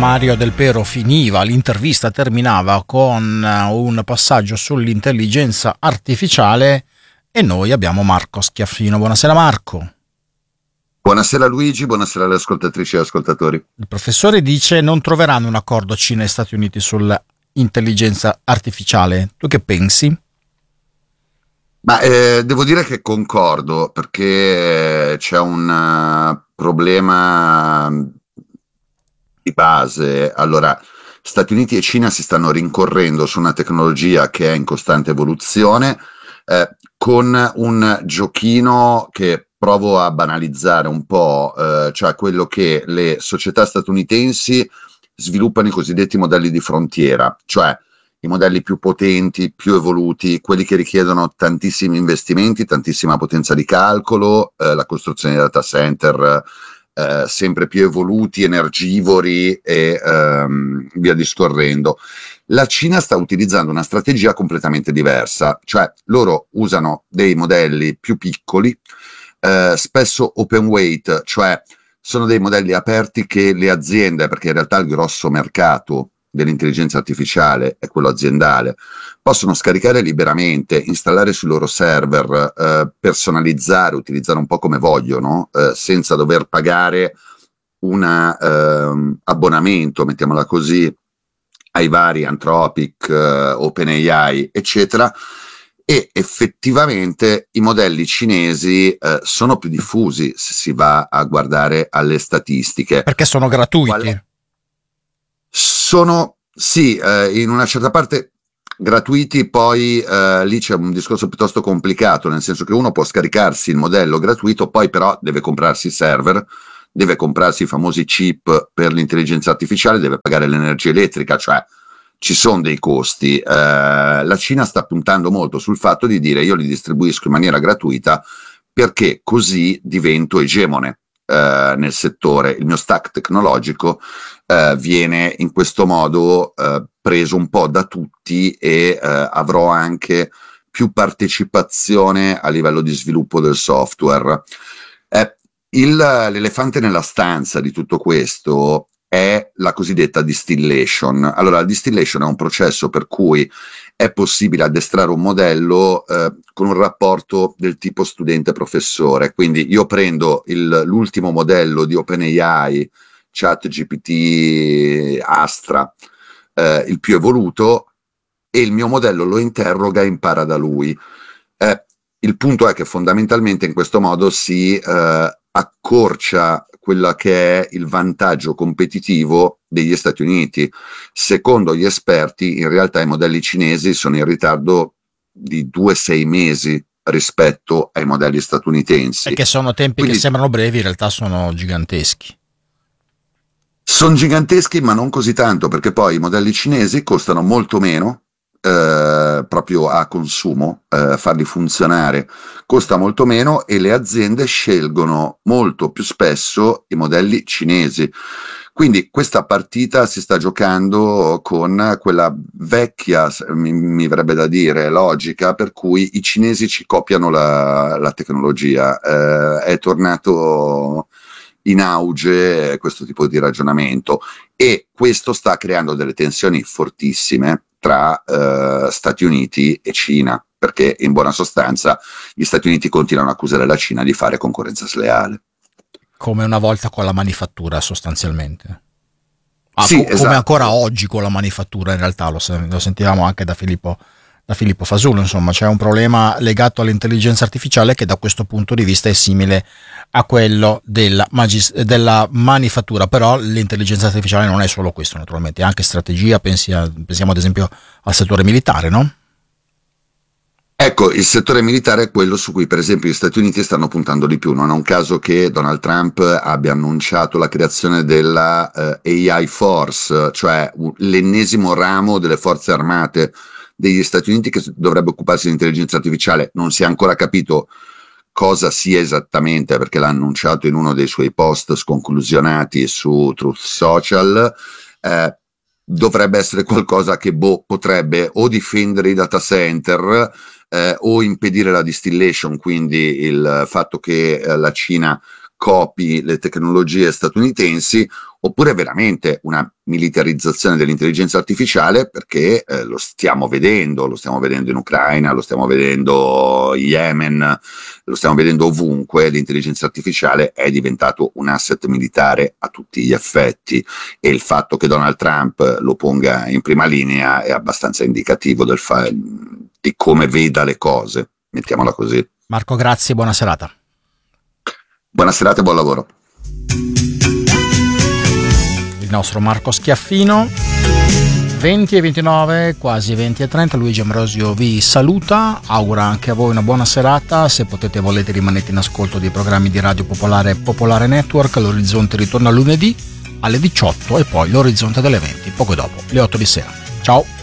Mario Del Pero finiva, l'intervista terminava con un passaggio sull'intelligenza artificiale e noi abbiamo Marco Schiaffino. Buonasera Marco. Buonasera Luigi, buonasera alle ascoltatrici e ascoltatori. Il professore dice non troveranno un accordo Cina e Stati Uniti sull'intelligenza artificiale. Tu che pensi? Ma devo dire che concordo, perché c'è un problema di base. Allora, Stati Uniti e Cina si stanno rincorrendo su una tecnologia che è in costante evoluzione, con un giochino che provo a banalizzare un po', cioè quello che le società statunitensi sviluppano i cosiddetti modelli di frontiera, cioè i modelli più potenti, più evoluti, quelli che richiedono tantissimi investimenti, tantissima potenza di calcolo, la costruzione di data center sempre più evoluti, energivori e via discorrendo. La Cina sta utilizzando una strategia completamente diversa, cioè loro usano dei modelli più piccoli, spesso open weight, cioè sono dei modelli aperti che le aziende, perché in realtà il grosso mercato dell'intelligenza artificiale è quello aziendale, possono scaricare liberamente, installare sui loro server, personalizzare, utilizzare un po' come vogliono, senza dover pagare un abbonamento, mettiamola così, ai vari Anthropic, OpenAI, eccetera. E effettivamente i modelli cinesi sono più diffusi se si va a guardare alle statistiche. Perché sono gratuiti. Sono, sì, in una certa parte gratuiti, poi lì c'è un discorso piuttosto complicato, nel senso che uno può scaricarsi il modello gratuito, poi però deve comprarsi i server, deve comprarsi i famosi chip per l'intelligenza artificiale, deve pagare l'energia elettrica, cioè ci sono dei costi. La Cina sta puntando molto sul fatto di dire io li distribuisco in maniera gratuita perché così divento egemone nel settore, il mio stack tecnologico viene in questo modo preso un po' da tutti e avrò anche più partecipazione a livello di sviluppo del software. L'elefante nella stanza di tutto questo è la cosiddetta distillation. Allora, la distillation è un processo per cui è possibile addestrare un modello con un rapporto del tipo studente-professore. Quindi io prendo l'ultimo modello di OpenAI, ChatGPT, Astra, il più evoluto, e il mio modello lo interroga e impara da lui. Il punto è che fondamentalmente in questo modo si accorcia quella che è il vantaggio competitivo degli Stati Uniti. Secondo gli esperti, in realtà i modelli cinesi sono in ritardo di 2-6 mesi rispetto ai modelli statunitensi. E che sono tempi quindi, che sembrano brevi, in realtà sono giganteschi. Sono giganteschi, ma non così tanto, perché poi i modelli cinesi costano molto meno, proprio a consumo, farli funzionare costa molto meno, e le aziende scelgono molto più spesso i modelli cinesi. Quindi questa partita si sta giocando con quella vecchia, mi verrebbe da dire, logica per cui i cinesi ci copiano la tecnologia. È tornato in auge questo tipo di ragionamento, e questo sta creando delle tensioni fortissime tra Stati Uniti e Cina, perché in buona sostanza gli Stati Uniti continuano a accusare la Cina di fare concorrenza sleale. Come una volta con la manifattura, sostanzialmente. Sì, esatto. Come ancora oggi con la manifattura, in realtà lo sentivamo anche da Filippo Fasolo. Insomma, c'è un problema legato all'intelligenza artificiale che da questo punto di vista è simile a quello della manifattura, però l'intelligenza artificiale non è solo questo, naturalmente, è anche strategia. Pensiamo ad esempio al settore militare, no? Ecco, il settore militare è quello su cui per esempio gli Stati Uniti stanno puntando di più. Non è un caso che Donald Trump abbia annunciato la creazione della AI Force, cioè l'ennesimo ramo delle forze armate degli Stati Uniti che dovrebbe occuparsi di intelligenza artificiale. Non si è ancora capito cosa sia esattamente, perché l'ha annunciato in uno dei suoi post sconclusionati su Truth Social. Dovrebbe essere qualcosa che potrebbe o difendere i data center o impedire la distillation, quindi il fatto che la Cina copi le tecnologie statunitensi, oppure veramente una militarizzazione dell'intelligenza artificiale, perché lo stiamo vedendo in Ucraina, lo stiamo vedendo in Yemen, lo stiamo vedendo ovunque. L'intelligenza artificiale è diventato un asset militare a tutti gli effetti, e il fatto che Donald Trump lo ponga in prima linea è abbastanza indicativo di come veda le cose, mettiamola così. Marco, grazie, buona serata. Buona serata e buon lavoro. Il nostro Marco Schiaffino. 20:29, quasi 20:30. Luigi Ambrosio vi saluta, augura anche a voi una buona serata. Se potete e volete, rimanete in ascolto dei programmi di Radio Popolare e Popolare Network. L'Orizzonte ritorna lunedì alle 18 e poi l'Orizzonte delle 20 poco dopo le 8 di sera. Ciao.